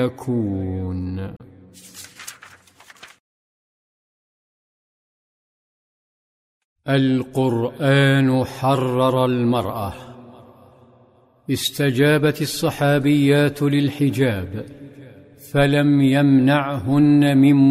يكون. القرآن حرر المرأة. استجابت الصحابيات للحجاب فلم يمنعهن من